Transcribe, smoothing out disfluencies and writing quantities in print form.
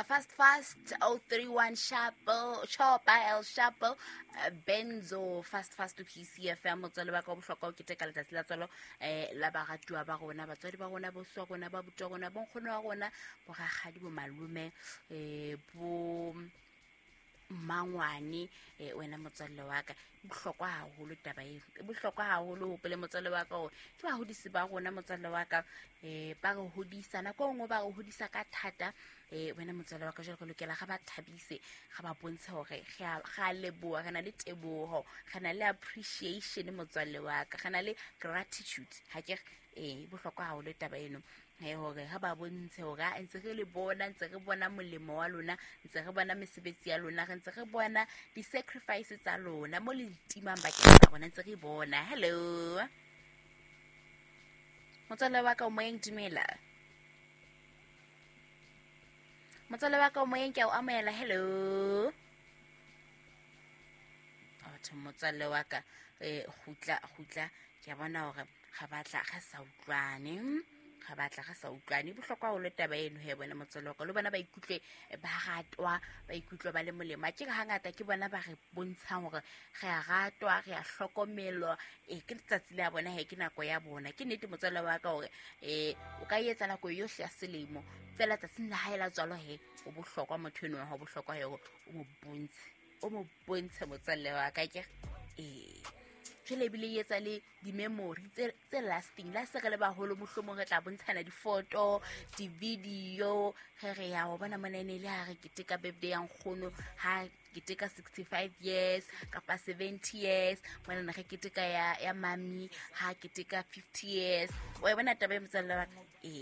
fast 031 Chopa El Chapo Benzo fast to PCFM motswale ba ka bohlokwa o keteka letsatsi la tsolo la baratua ba rona batswadi ba rona bo swa rona ba butwa rona bo nkgono wa rona bo gagadi bo malume bo mangwane wena motswalle wa ka bohlokwa haholo taba eo bohlokwa haholo ho pele motswalle wa ka ke ba hodisi ba rona motswalle wa ka ba go hodisa na go ngo ba go hodisa ka thata wena motswalle wa ka jalo go lokela ga ba thabise ga ba bontshe hore ga leboa kana le teboho kana le appreciation motswalle wa ka kana le gratitude ha ke bohlokwa haholo taba eno hore ha ba bontshe hore a ntse re le bona ntse re bona molemo wa lona ntse re bona mesebetsi ya lona re ntse re bona di sacrifices tsa lona mo le timang ba ke tsa bona ntse re bona. Hello motswalle wa ka o moeng dumela motswalle wa ka o moeng ke a o amela. Hello motswalle wa ka gutla ke a bona hore ga batla ga sa utlwane ga batla ga sa utlwane bohlokwa ho le taba eno he bona motswalle wa ka le bona ba ikutlwe ba ratwa ba ikutlwe ba le molemo ke ga ngata ke bona ba re bontshang hore re a ratwa re a hlokomelwa ke letsatsi la bona he ke nako ya bona ke nnete motswalle wa ka hore o ka etsa nako yohle ya selemo fela tsatsing la haela tswalo he o bohlokwa motho eno ho bohlokwa hore o mo bontshe motswalle wa ka ke jwale bile etsa le di-memory tse lasting la se re le baholo mohlomong re tla bontshana di-photo di-video re ya ho bona mona ene le ha re keteka birthday ya nkgono ha keteka 65 years kapa 70 years mona re keteka ya mami ha keteka 50 years wa bona taba e motswalle wa